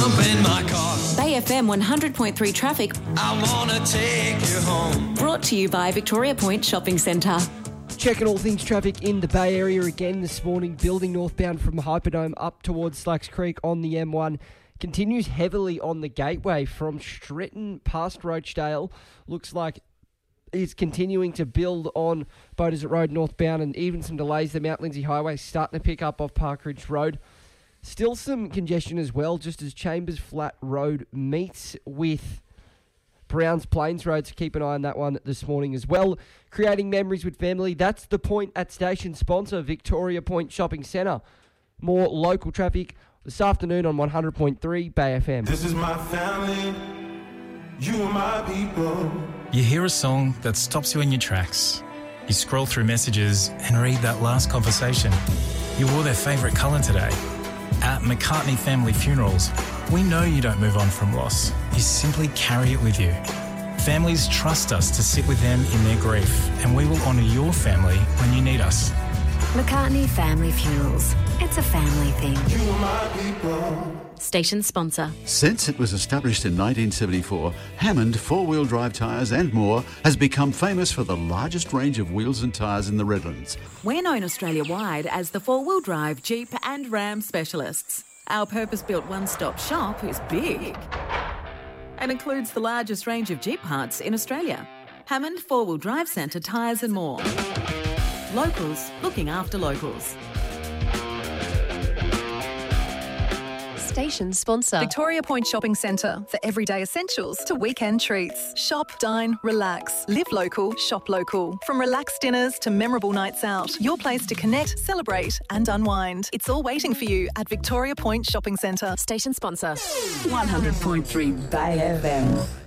In my car. Bay FM 100.3 traffic. I wanna take you home. Brought to you by Victoria Point Shopping Centre. Checking all things traffic in the Bay Area again this morning. Building northbound from Hyperdome up towards Slacks Creek on the M1. Continues heavily on the Gateway from Stretton past Roachdale. Looks like it's continuing to build on Beaudesert Road northbound, and even some delays. The Mount Lindsay Highway starting to pick up off Park Ridge Road. Still some congestion as well, just as Chambers Flat Road meets with Browns Plains Road, so keep an eye on that one this morning as well. Creating memories with family, that's the Point at Station sponsor, Victoria Point Shopping Centre. More local traffic this afternoon on 100.3 Bay FM. This is my family, you are my people. You hear a song that stops you in your tracks. You scroll through messages and read that last conversation. You wore their favourite colour today. At McCartney Family Funerals, we know you don't move on from loss. You simply carry it with you. Families trust us to sit with them in their grief, and we will honour your family when you need us. McCartney Family Funerals. It's a family thing. You are my people. Station sponsor. Since it was established in 1974, Hammond four-wheel drive tyres and more has become famous for the largest range of wheels and tyres in the Redlands. We're known Australia-wide as the four-wheel drive, Jeep and Ram specialists. Our purpose-built one-stop shop is big and includes the largest range of Jeep parts in Australia. Hammond Four-Wheel Drive Centre tyres and more. Locals looking after locals. Station sponsor. Victoria Point Shopping Centre, for everyday essentials to weekend treats. Shop, dine, relax. Live local, shop local. From relaxed dinners to memorable nights out, your place to connect, celebrate and unwind. It's all waiting for you at Victoria Point Shopping Centre. Station sponsor. 100.3 Bay FM.